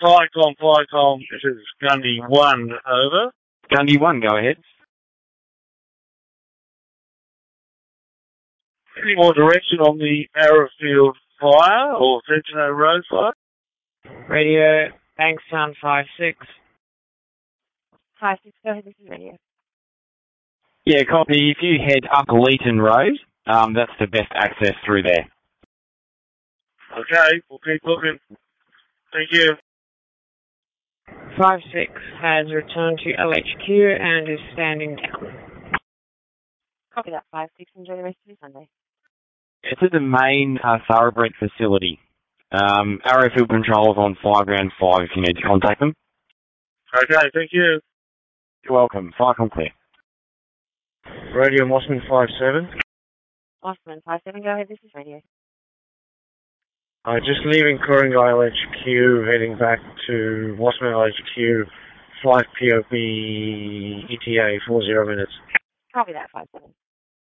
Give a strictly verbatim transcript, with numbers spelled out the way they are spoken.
Flycom, Flycom, this is Gundy one, over. Gundy one, go ahead. Any more direction on the Arrowfield fire or Centeno Road fire? Radio, Bankstown five six. five six, go ahead, this is radio. Yeah, copy. If you head up Leeton Road, um, that's the best access through there. Okay, we'll keep looking. Thank you. five six has returned to L H Q and is standing down. Copy that, five six. Enjoy the rest of your Sunday. It's at the main uh, Thoroughbred facility. Um, Arrowfield Control is on five round five if you need to contact them. Okay, thank you. You're welcome. Flycom clear. Radio Mossman five seven. Mossman five seven, go ahead, this is radio. Uh, just leaving Coringa L H Q, heading back to Mossman L H Q, flight P O P E T A, four zero minutes. Copy that, five seven.